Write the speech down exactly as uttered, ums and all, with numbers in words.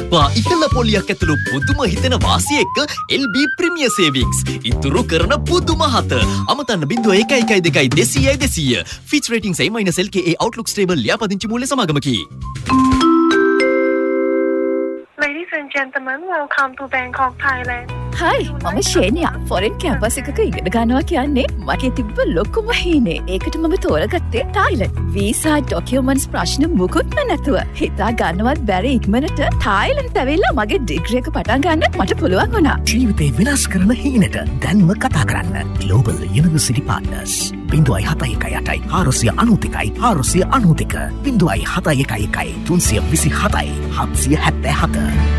දක්වා ඉහළ පොලියක් ඇතුළු පුදුම හිතෙන වාසිය එක්ක එල් බී Premier Savings. ඉතුරු කරන පුදුම හත. අමතන්න බිංදුව එක එකයි දෙකයි දෙසීයයි දෙසීය. Fitch Ratings A- L K A Outlook Stable ලියාපදිංචි මූල්‍ය සමාගමකි. Ladies and gentlemen, welcome to Bangkok, Thailand. Hi, මම ශේනියා. ෆොරෙන් කැම්පස් එකක ඉගෙන ගන්නවා කියන්නේ මගේ තිබ්බ ලොකුම හීනේ. ඒකට මම තෝරගත්තේ තායිලන්ඩ්. වීසා ඩොකියුමන්ට්ස් ප්‍රශ්න මුකුත්ම නැතුව. හිතා ගන්නවත් බැරි ඉක්මනට තායිලන්ඩ් ඇවිල්ලා මගේ ඩිග්‍රී එක පටන් ගන්න මට පුළුවන් වුණා. ජීවිතේ විනාශ කරන හීනට දැන්ම කතා කරන්න. Global University Partners. බිංදුවයි හතයි එකයි අටයි හාරසිය අනූතිකයි හාරසිය අනූතික බිංදුවයි හතයි එකයි එකයි තුන්සිය විසි හතයි හත්සිය හැත්තෑ හත.